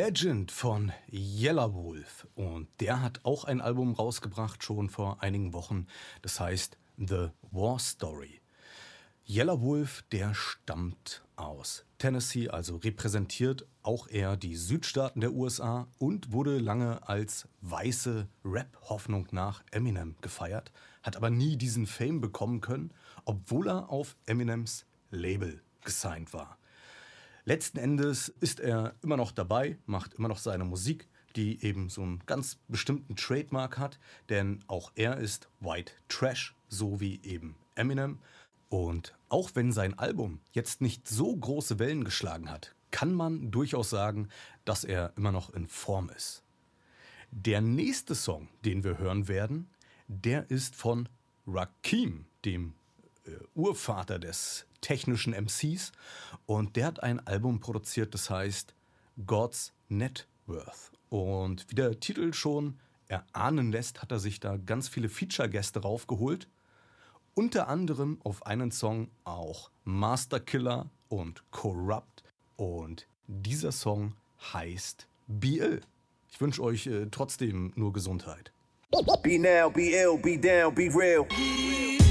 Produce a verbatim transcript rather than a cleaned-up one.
Legend von Yelawolf und der hat auch ein Album rausgebracht, schon vor einigen Wochen. Das heißt The War Story. Yelawolf, der stammt aus Tennessee, also repräsentiert auch eher die Südstaaten der U S A und wurde lange als weiße Rap-Hoffnung nach Eminem gefeiert, hat aber nie diesen Fame bekommen können, obwohl er auf Eminems Label gesigned war. Letzten Endes ist er immer noch dabei, macht immer noch seine Musik, die eben so einen ganz bestimmten Trademark hat, denn auch er ist White Trash, so wie eben Eminem. Und auch wenn sein Album jetzt nicht so große Wellen geschlagen hat, kann man durchaus sagen, dass er immer noch in Form ist. Der nächste Song, den wir hören werden, der ist von Rakim, dem äh, Urvater des technischen M Cs, und der hat ein Album produziert, das heißt God's Net Worth. Und wie der Titel schon erahnen lässt, hat er sich da ganz viele Feature-Gäste raufgeholt. Unter anderem auf einen Song auch Master Killer und Corrupt. Und dieser Song heißt Be Ill. Ich wünsche euch äh, trotzdem nur Gesundheit. Be now, be ill, be down, be real.